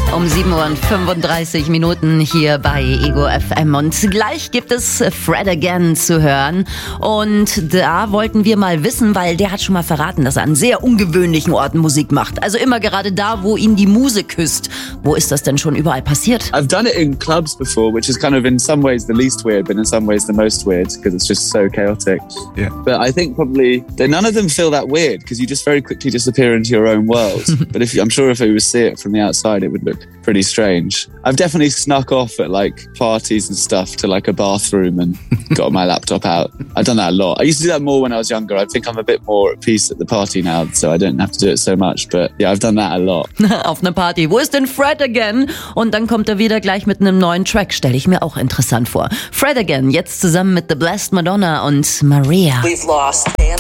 Um 7:35 hier bei Ego FM. Und gleich gibt es Fred Again zu hören. Und da wollten wir mal wissen, weil der hat schon mal verraten, dass er an sehr ungewöhnlichen Orten Musik macht. Also immer gerade da, wo ihn die Muse küsst. Wo ist das denn schon überall passiert? I've done it in clubs before, which is kind of in some ways the least weird, but in some ways the most weird, because it's just so chaotic. Yeah. But I think probably none of them feel that weird, because you just very quickly disappear into your own world. But I'm sure if we would see it from the outside, it would look pretty strange. I've definitely snuck off at like parties and stuff to like a bathroom and got my laptop out. I've done that a lot. I used to do that more when I was younger. I think I'm a bit more at peace at the party now, so I don't have to do it so much. But yeah, I've done that a lot. Auf einer Party. Wo ist denn Fred Again? Und dann kommt er wieder gleich mit einem neuen Track. Stelle ich mir auch interessant vor. Fred Again, jetzt zusammen mit The Blessed Madonna und Maria. We've lost